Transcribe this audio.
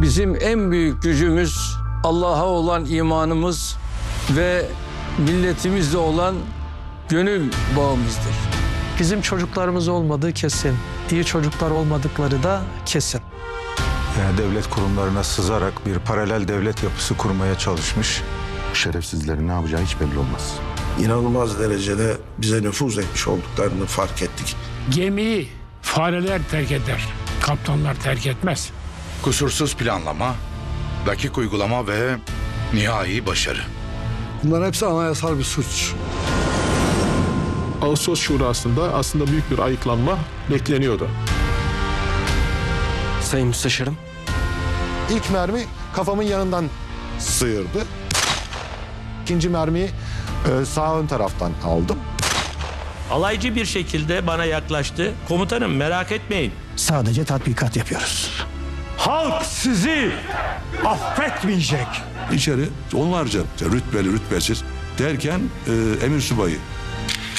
Bizim en büyük gücümüz Allah'a olan imanımız ve milletimizle olan gönül bağımızdır. Bizim çocuklarımız olmadığı kesin. İyi çocuklar olmadıkları da kesin. Devlet kurumlarına sızarak bir paralel devlet yapısı kurmaya çalışmış. Şerefsizlerin ne yapacağı hiç belli olmaz. İnanılmaz derecede bize nüfuz etmiş olduklarını fark ettik. Gemiyi fareler terk eder, kaptanlar terk etmez. Kusursuz planlama, dakik uygulama ve nihai başarı. Bunların hepsi anayasal bir suç. Ağustos Şurası'nda aslında büyük bir ayıklanma bekleniyordu. Sayın Müsteşarım. İlk mermi kafamın yanından sıyırdı. İkinci mermiyi sağ ön taraftan aldım. Alaycı bir şekilde bana yaklaştı. Komutanım merak etmeyin. Sadece tatbikat yapıyoruz. Halk sizi affetmeyecek. İçeri onlarca rütbeli rütbesiz derken emir subayı